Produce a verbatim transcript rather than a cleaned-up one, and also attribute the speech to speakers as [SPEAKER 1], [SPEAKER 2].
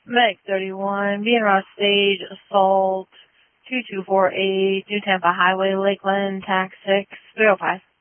[SPEAKER 1] Meg thirty-one, being Ross Stage, assault, two two four eight, New Tampa Highway, Lakeland, tax six, three oh five.